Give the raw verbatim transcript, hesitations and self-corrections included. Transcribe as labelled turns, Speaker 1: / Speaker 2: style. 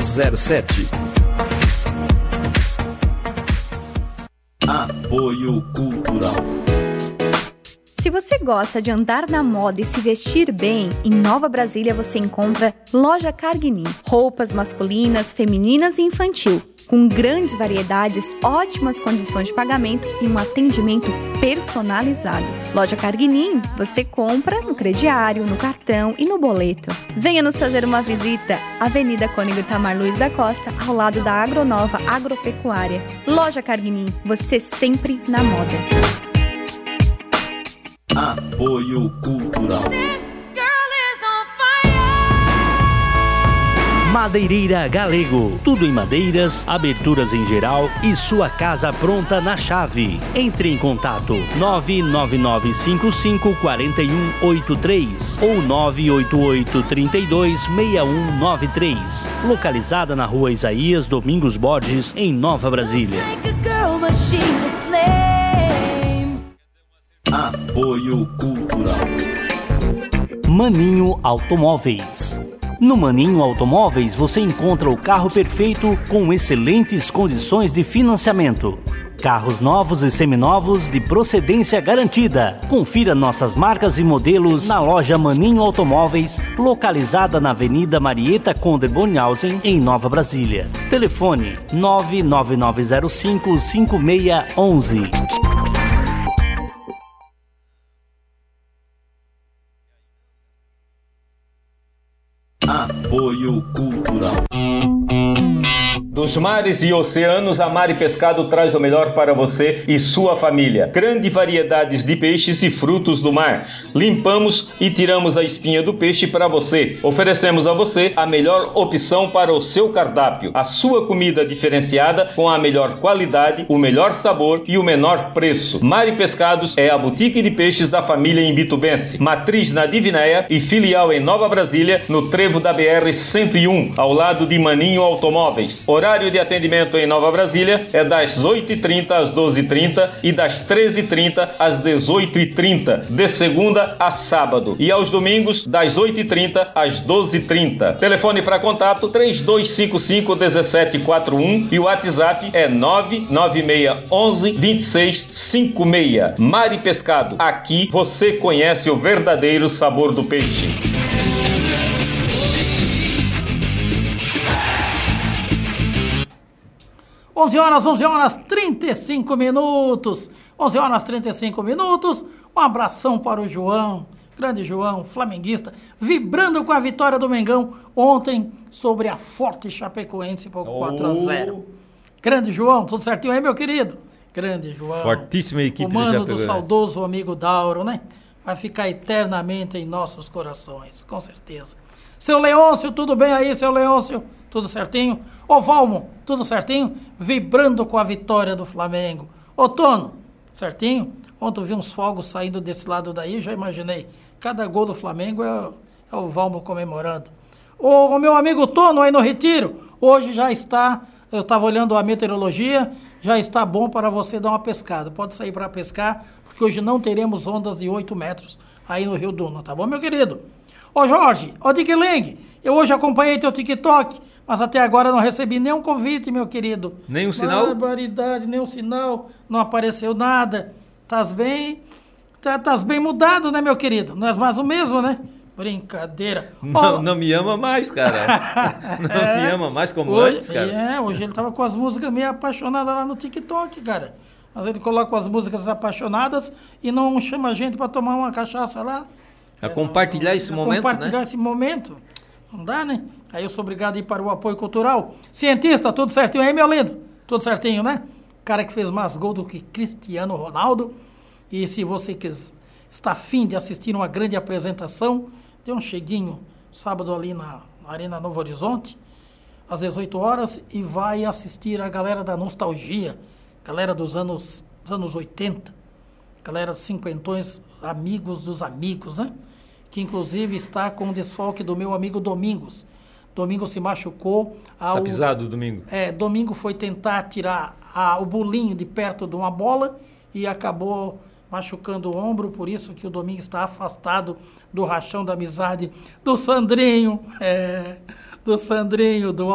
Speaker 1: zero sete. Apoio Cultural.
Speaker 2: Se você gosta de andar na moda e se vestir bem, em Nova Brasília você encontra Loja Carguinin. Roupas masculinas, femininas e infantil, com grandes variedades, ótimas condições de pagamento e um atendimento personalizado. Loja Carguinin, você compra no crediário, no cartão e no boleto. Venha nos fazer uma visita. Avenida Cônego Itamar Luiz da Costa, ao lado da Agronova Agropecuária. Loja Carguinin, você sempre na moda.
Speaker 1: Apoio Cultural. Madeireira Galego. Tudo em madeiras, aberturas em geral e sua casa pronta na chave. Entre em contato nove nove nove cinco cinco quatro um oito três ou nove oito oito três dois seis um nove três. Localizada na Rua Isaías Domingos Borges, em Nova Brasília. Apoio Cultural. Maninho Automóveis. No Maninho Automóveis você encontra o carro perfeito com excelentes condições de financiamento. Carros novos e seminovos de procedência garantida. Confira nossas marcas e modelos na loja Maninho Automóveis, localizada na Avenida Marieta Conde Bonhausen, em Nova Brasília. Telefone nove nove nove zero cinco cinco seis um um. Apoio Cultural.
Speaker 3: Dos mares e oceanos, a Mari Pescado traz o melhor para você e sua família. Grande variedades de peixes e frutos do mar. Limpamos e tiramos a espinha do peixe para você. Oferecemos a você a melhor opção para o seu cardápio. A sua comida diferenciada com a melhor qualidade, o melhor sabor e o menor preço. Mari Pescados é a boutique de peixes da família imbitubense. Matriz na Divinéia e filial em Nova Brasília, no trevo da B R cento e um, ao lado de Maninho Automóveis. Horário de atendimento em Nova Brasília é das oito e trinta às doze e trinta e das treze e trinta às dezoito e trinta, de segunda a sábado. E aos domingos, das oito e trinta às doze e trinta. Telefone para contato três dois cinco cinco um sete quatro um e o WhatsApp é nove nove seis um um dois seis cinco seis. Mari Pescado, aqui você conhece o verdadeiro sabor do peixe.
Speaker 4: onze horas, onze horas, trinta e cinco minutos. onze horas, trinta e cinco minutos. Um abração para o João, grande João, flamenguista, vibrando com a vitória do Mengão ontem sobre a forte Chapecoense por quatro a zero. Grande João, tudo certinho aí, meu querido? Grande João.
Speaker 5: Fortíssima equipe
Speaker 4: do Chapecoense. O mano do
Speaker 5: Chapecoense.
Speaker 4: saudoso amigo Dauro, né? Vai ficar eternamente em nossos corações, com certeza. Seu Leôncio, tudo bem aí, seu Leôncio? Tudo certinho? Ô Valmo, tudo certinho? Vibrando com a vitória do Flamengo. Ô Tono, certinho? Ontem eu vi uns fogos saindo desse lado daí, já imaginei. Cada gol do Flamengo é, é o Valmo comemorando. Ô, o meu amigo Tono aí no Retiro, hoje já está, eu estava olhando a meteorologia, já está bom para você dar uma pescada. Pode sair para pescar, porque hoje não teremos ondas de oito metros aí no Rio Duna, tá bom, meu querido? Ô Jorge, ô Dick Leng, eu hoje acompanhei teu TikTok, mas até agora não recebi nenhum convite, meu querido.
Speaker 5: Nem um sinal?
Speaker 4: Barbaridade, nem um sinal, não apareceu nada. Tás bem, tá, tás bem mudado, né, meu querido? Não és mais o mesmo, né? Brincadeira.
Speaker 5: Não,
Speaker 4: oh,
Speaker 5: não me ama mais, cara. Não é, me ama mais como
Speaker 4: hoje,
Speaker 5: antes, cara.
Speaker 4: É, hoje ele tava com as músicas meio apaixonadas lá no TikTok, cara. Mas ele coloca as músicas apaixonadas e não chama a gente pra tomar uma cachaça lá.
Speaker 5: A compartilhar esse momento,
Speaker 4: compartilhar
Speaker 5: né?
Speaker 4: esse momento. Não dá, né? Aí eu sou obrigado a ir para o apoio cultural. Cientista, tudo certinho aí, meu lindo? Tudo certinho, né? Cara que fez mais gol do que Cristiano Ronaldo. E se você quis, está afim de assistir uma grande apresentação, dê um cheguinho sábado ali na, na Arena Novo Horizonte, às dezoito horas, e vai assistir a galera da nostalgia, galera dos anos, dos anos oitenta, galera dos cinquentões, amigos dos amigos, né? Que inclusive está com o desfalque do meu amigo Domingos. Domingos se machucou. Ao,
Speaker 5: tá pisado, Domingo.
Speaker 4: É, Domingo foi tentar tirar a, o bolinho de perto de uma bola e acabou machucando o ombro, por isso que o Domingo está afastado do rachão da amizade do Sandrinho, é, do Sandrinho, do